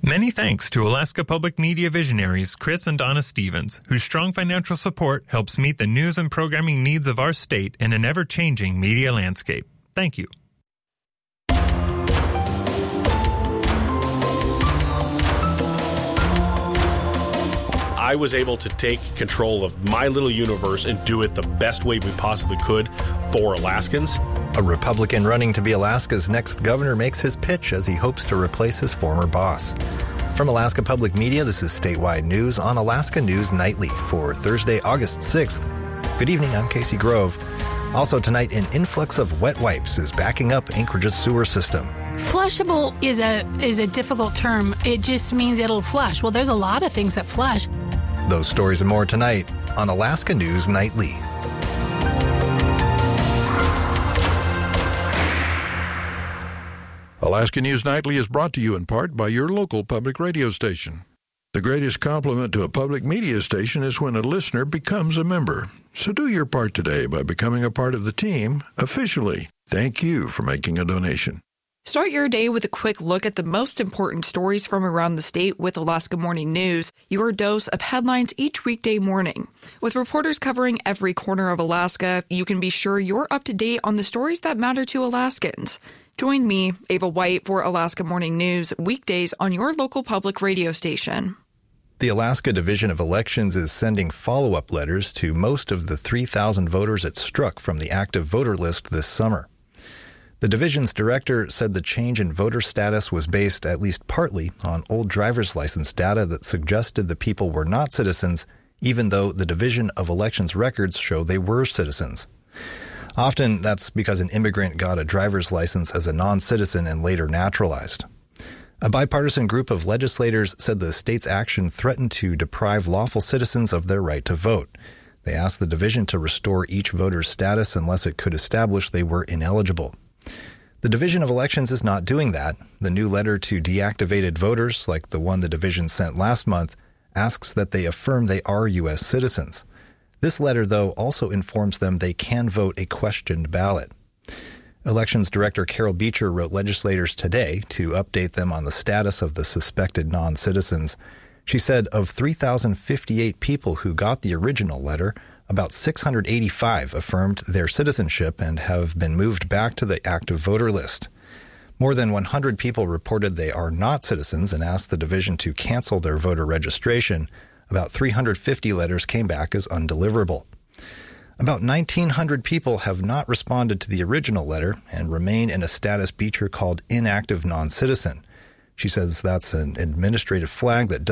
Many thanks to Alaska Public Media visionaries Chris and Donna Stevens, whose strong financial support helps meet the news and programming needs of our state in an ever-changing media landscape. Thank you. I was able to take control of my little universe and do it the best way we possibly could for Alaskans. A Republican running to be Alaska's next governor makes his pitch as he hopes to replace his former boss. From Alaska Public Media, this is Statewide News on Alaska News Nightly for Thursday, August 6th. Good evening, I'm Casey Grove. Also tonight, an influx of wet wipes is backing up Anchorage's sewer system. Flushable is a difficult term. It just means it'll flush. Well, there's a lot of things that flush. Those stories and more tonight on Alaska News Nightly. Alaska News Nightly is brought to you in part by your local public radio station. The greatest compliment to a public media station is when a listener becomes a member. So do your part today by becoming a part of the team officially. Thank you for making a donation. Start your day with a quick look at the most important stories from around the state with Alaska Morning News, your dose of headlines each weekday morning. With reporters covering every corner of Alaska, you can be sure you're up to date on the stories that matter to Alaskans. Join me, Ava White, for Alaska Morning News, weekdays on your local public radio station. The Alaska Division of Elections is sending follow-up letters to most of the 3,000 voters it struck from the active voter list this summer. The division's director said the change in voter status was based at least partly on old driver's license data that suggested the people were not citizens, even though the Division of Elections records show they were citizens. Often, that's because an immigrant got a driver's license as a non-citizen and later naturalized. A bipartisan group of legislators said the state's action threatened to deprive lawful citizens of their right to vote. They asked the division to restore each voter's status unless it could establish they were ineligible. The Division of Elections is not doing that. The new letter to deactivated voters, like the one the division sent last month, asks that they affirm they are U.S. citizens. This letter, though, also informs them they can vote a questioned ballot. Elections Director Carol Beecher wrote legislators today to update them on the status of the suspected non-citizens. She said of 3,058 people who got the original letter, about 685 affirmed their citizenship and have been moved back to the active voter list. More than 100 people reported they are not citizens and asked the division to cancel their voter registration. About 350 letters came back as undeliverable. About 1,900 people have not responded to the original letter and remain in a status Beecher called inactive non-citizen. She says that's an administrative flag that